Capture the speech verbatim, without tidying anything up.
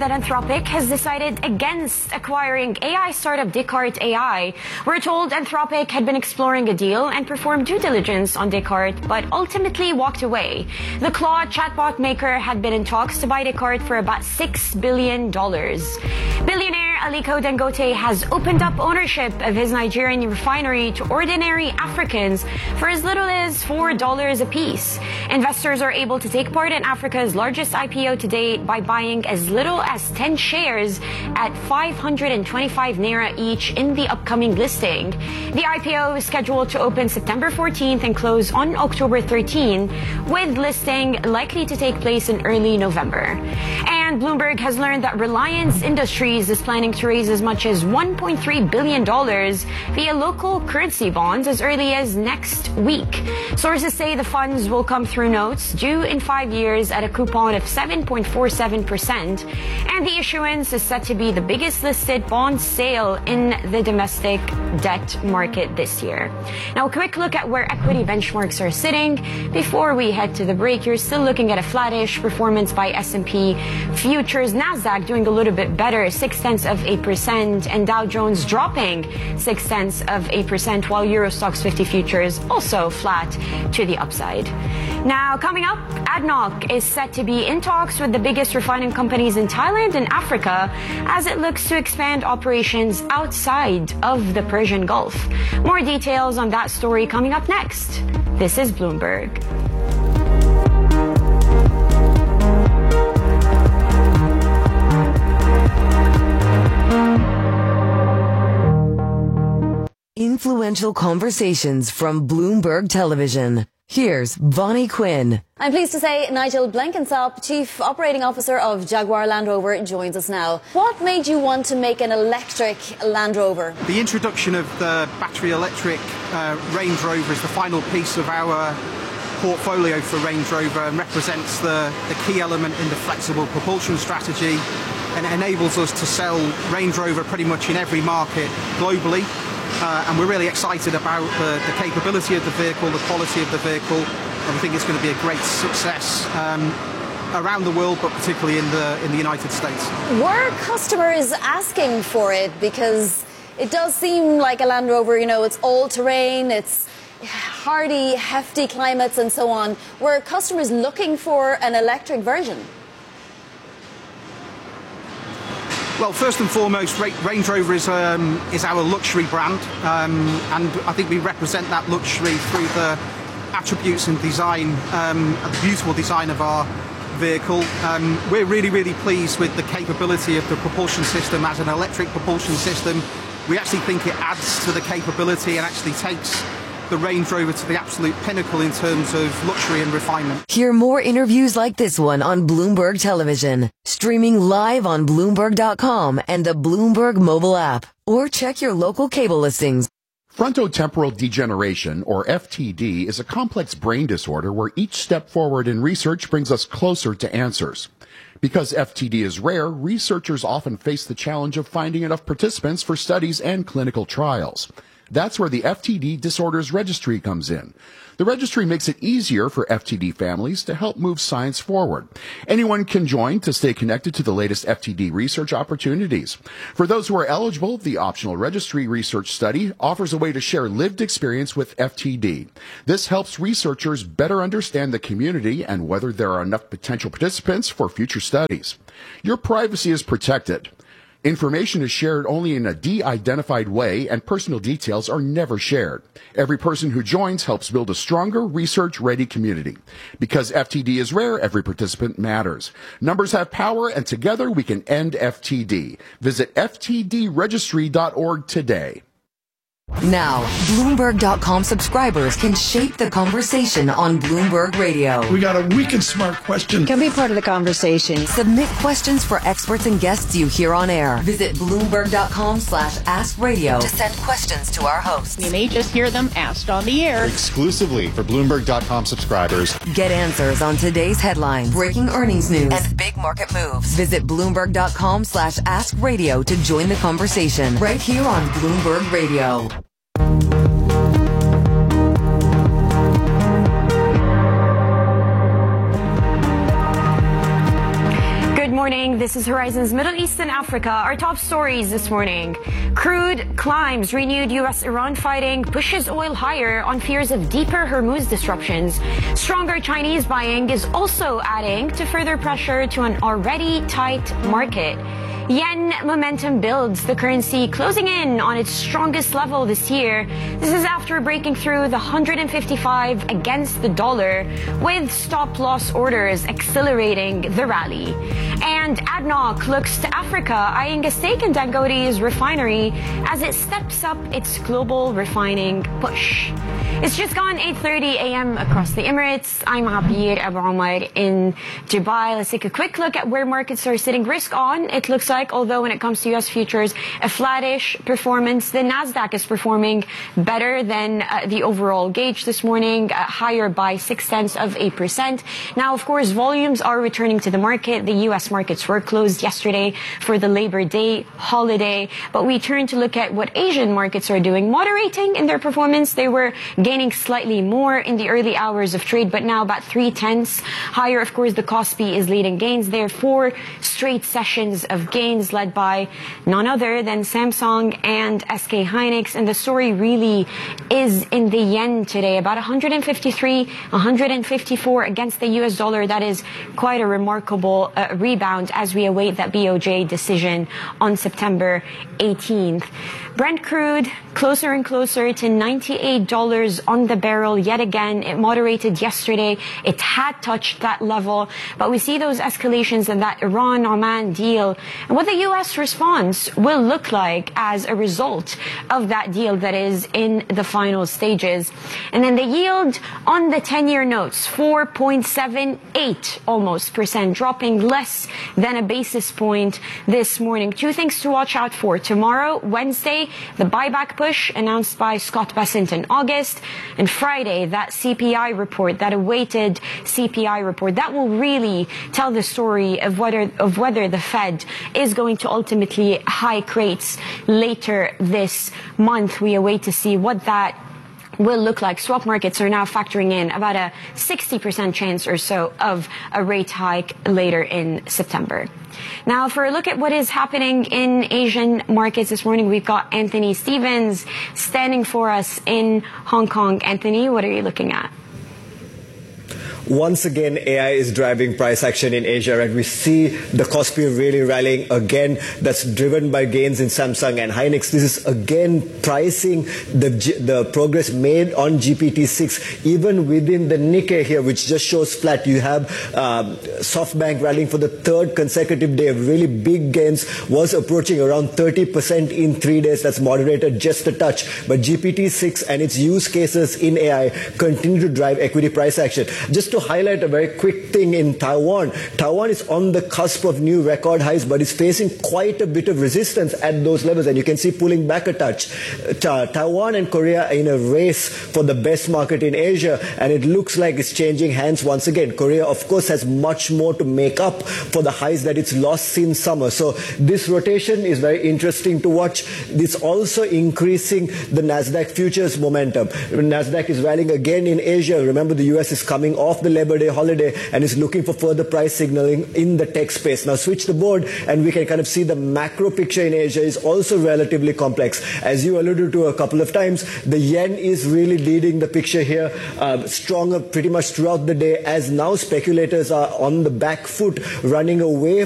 learned that Anthropic has decided against acquiring A I startup Descartes A I. We're told Anthropic had been exploring a deal and performed due diligence on Descartes, but ultimately walked away. The Claude chatbot maker had been in talks to buy Descartes for about six billion dollars. Billionaire Aliko Dangote has opened up ownership of his Nigerian refinery to ordinary Africans for as little as four dollars a piece. Investors are able to take part in Africa's largest I P O to date by buying as little as ten shares at five hundred twenty-five naira each in the upcoming listing. The I P O is scheduled to open September fourteenth and close on October thirteenth, with listing likely to take place in early November. And Bloomberg has learned that Reliance Industries is planning to raise as much as one point three billion dollars via local currency bonds as early as next week. Sources say the funds will come through notes due in five years at a coupon of seven point four seven percent, and the issuance is set to be the biggest listed bond sale in the domestic debt market this year. Now, a quick look at where equity benchmarks are sitting before we head to the break. You're still looking at a flattish performance by S and P futures. Nasdaq doing a little bit better, six tenths of a percent, and Dow Jones dropping six tenths of a percent, while Euro Stoxx fifty futures also flat to the upside. Now, coming up, A D N O C is set to be in talks with the biggest refining companies in Thailand and Africa as it looks to expand operations outside of the Persian Gulf. More details on that story coming up next. This is Bloomberg. Influential conversations from Bloomberg Television. Here's Bonnie Quinn. I'm pleased to say Nigel Blenkinsop, Chief Operating Officer of Jaguar Land Rover, joins us now. What made you want to make an electric Land Rover? The introduction of the battery electric uh, Range Rover is the final piece of our portfolio for Range Rover and represents the, the key element in the flexible propulsion strategy, and it enables us to sell Range Rover pretty much in every market globally. Uh, and we're really excited about the, the capability of the vehicle, the quality of the vehicle, and we think it's going to be a great success um, around the world, but particularly in the in the United States. Were customers asking for it? Because it does seem like a Land Rover, you know, it's all-terrain, it's hardy, hefty climates and so on. Were customers looking for an electric version? Well, first and foremost, Range Rover is, um, is our luxury brand, um, and I think we represent that luxury through the attributes and design, um, the beautiful design of our vehicle. Um, we're really, really pleased with the capability of the propulsion system as an electric propulsion system. We actually think it adds to the capability and actually takes the Range Rover to the absolute pinnacle in terms of luxury and refinement. Hear more interviews like this one on Bloomberg Television, streaming live on Bloomberg dot com and the Bloomberg mobile app, or check your local cable listings. Frontotemporal degeneration, or F T D, is a complex brain disorder where each step forward in research brings us closer to answers. Because F T D is rare, researchers often face the challenge of finding enough participants for studies and clinical trials. That's where the F T D Disorders Registry comes in. The registry makes it easier for F T D families to help move science forward. Anyone can join to stay connected to the latest F T D research opportunities. For those who are eligible, the optional registry research study offers a way to share lived experience with F T D. This helps researchers better understand the community and whether there are enough potential participants for future studies. Your privacy is protected. Information is shared only in a de-identified way, and personal details are never shared. Every person who joins helps build a stronger, research-ready community. Because F T D is rare, every participant matters. Numbers have power, and together we can end F T D. Visit F T D registry dot org today. Now, Bloomberg dot com subscribers can shape the conversation on Bloomberg Radio. We got a wicked smart question. Can be part of the conversation. Submit questions for experts and guests you hear on air. Visit Bloomberg dot com slash ask radio to send questions to our hosts. You may just hear them asked on the air. Exclusively for Bloomberg dot com subscribers. Get answers on today's headlines, breaking earnings news, and big market moves. Visit Bloomberg dot com slash ask radio to join the conversation right here on Bloomberg Radio. Good morning. This is Horizon's Middle East and Africa. Our top stories this morning. Crude climbs. Renewed U S Iran fighting pushes oil higher on fears of deeper Hormuz disruptions. Stronger Chinese buying is also adding to further pressure to an already tight market. Yen momentum builds, the currency closing in on its strongest level this year. This is after breaking through the one hundred fifty-five against the dollar, with stop loss orders accelerating the rally. And A D N O C looks to Africa, eyeing a stake in Dangote's refinery as it steps up its global refining push. It's just gone eight thirty a m across the Emirates. I'm Abir Abu Omar in Dubai. Let's take a quick look at where markets are sitting. Risk on, it looks like, although when it comes to U S futures, a flattish performance. The Nasdaq is performing better than uh, the overall gauge this morning, uh, higher by six tenths of a percent. Now, of course, volumes are returning to the market. The U S markets were closed yesterday for the Labor Day holiday, but we turn to look at what Asian markets are doing, moderating in their performance. They were gaining slightly more in the early hours of trade, but now about three tenths higher. Of course, the Kospi is leading gains there. Four straight sessions of gains led by none other than Samsung and S K Hynix. And the story really is in the yen today, about one hundred fifty-three, one hundred fifty-four against the U S dollar. That is quite a remarkable uh, rebound as we await that B O J decision on September eighteenth. Brent crude closer and closer to ninety-eight dollars on the barrel yet again. It moderated yesterday. It had touched that level, but we see those escalations in that Iran-Oman deal and what the U S response will look like as a result of that deal that is in the final stages. And then the yield on the ten-year notes, four point seven eight almost percent, dropping less than a basis point this morning. Two things to watch out for. Tomorrow, Wednesday, the buyback push announced by Scott Bessent in August, and Friday, that C P I report, that awaited C P I report, that will really tell the story of whether of whether the Fed is going to ultimately hike rates later this month. We await to see what that will look like. Swap markets are now factoring in about a sixty percent chance or so of a rate hike later in September. Now, for a look at what is happening in Asian markets this morning, we've got Anthony Stevens standing for us in Hong Kong. Anthony, what are you looking at? Once again, A I is driving price action in Asia, right? We see the Kospi really rallying again. That's driven by gains in Samsung and Hynix. This is again pricing the G the progress made on G P T six, even within the Nikkei here, which just shows flat. You have um, SoftBank rallying for the third consecutive day of really big gains, was approaching around thirty percent in three days. That's moderated just a touch. But G P T six and its use cases in A I continue to drive equity price action. Just to highlight a very quick thing in Taiwan. Taiwan is on the cusp of new record highs, but is facing quite a bit of resistance at those levels, and you can see pulling back a touch. Ta Taiwan and Korea are in a race for the best market in Asia, and it looks like it's changing hands once again. Korea, of course, has much more to make up for the highs that it's lost since summer. So this rotation is very interesting to watch. It's also increasing the Nasdaq futures momentum. Nasdaq is rallying again in Asia. Remember, the U S is coming off the Labor Day holiday and is looking for further price signaling in the tech space. Now switch the board and we can kind of see the macro picture in Asia is also relatively complex. As you alluded to a couple of times, the yen is really leading the picture here, uh, stronger pretty much throughout the day, as now speculators are on the back foot, running away